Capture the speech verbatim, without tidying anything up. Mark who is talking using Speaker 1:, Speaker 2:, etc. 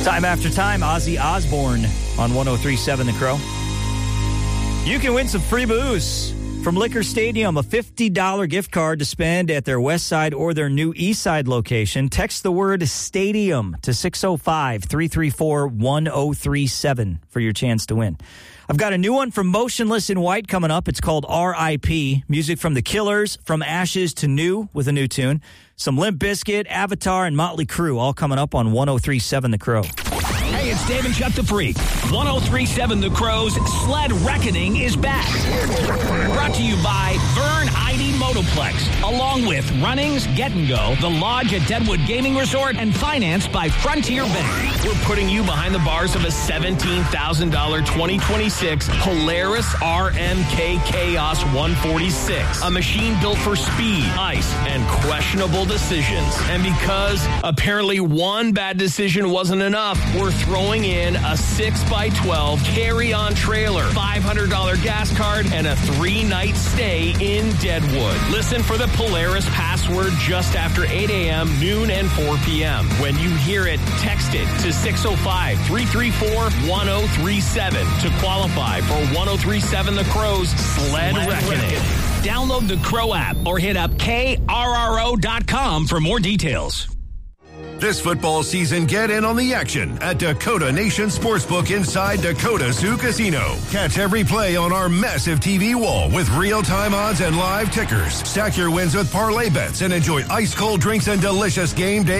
Speaker 1: Time after time, Ozzy Osbourne on one oh three point seven The Crow. You can win some free booze from Liquor Stadium, a fifty dollars gift card to spend at their West Side or their new East Side location. Text the word stadium to six oh five, three three four, one oh three seven for your chance to win. I've got a new one from Motionless in White coming up. It's called R I P. Music from The Killers, From Ashes to New with a new tune. Some Limp Bizkit, Avatar, and Motley Crue all coming up on one oh three point seven The Crow.
Speaker 2: Hey, it's Dave and Chuck the Freak. one oh three point seven The Crow's Sled Reckoning is back. Brought to you by Vern I D Motoplex, along with Runnings, Get and Go, The Lodge at Deadwood Gaming Resort, and financed by Frontier Bank. We're putting you behind the bars of a seventeen thousand dollars twenty twenty-six Polaris R M K Chaos one forty-six, a machine built for speed, ice, and questionable decisions. And because apparently one bad decision wasn't enough, we're throwing in a six by twelve carry-on trailer, five hundred dollars gas card, and a three-night stay in Deadwood. Listen for the Polaris password just after eight a.m., noon, and four p.m. When you hear it, text it to six oh five, three three four, one oh three seven to qualify for one oh three point seven The Crow's Sled, Sled Reckoning. Reckoning. Download the Crow app or hit up K R R O dot com for more details.
Speaker 3: This football season, get in on the action at Dakota Nation Sportsbook inside Dakota Sioux Casino. Catch every play on our massive T V wall with real-time odds and live tickers. Stack your wins with parlay bets and enjoy ice-cold drinks and delicious game day